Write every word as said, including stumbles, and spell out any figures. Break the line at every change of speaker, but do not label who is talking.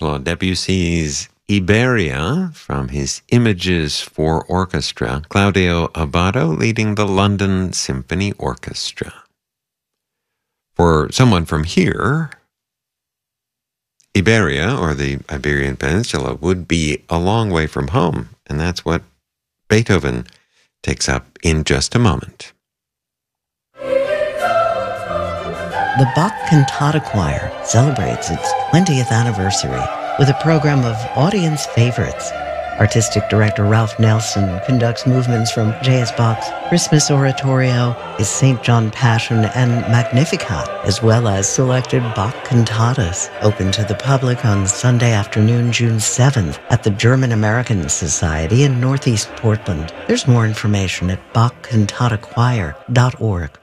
Claude Debussy's Iberia from his Images for Orchestra, Claudio Abbado leading the London Symphony Orchestra. For someone from here, Iberia, or the Iberian Peninsula, would be a long way from home, and that's what Beethoven takes up in just a moment.
The Bach Cantata Choir celebrates its twentieth anniversary with a program of audience favorites. Artistic director Ralph Nelson conducts movements from J S Bach's Christmas Oratorio, his Saint John Passion, and Magnificat, as well as selected Bach cantatas, open to the public on Sunday afternoon, June seventh, at the German American Society in Northeast Portland. There's more information at bach cantata choir dot org.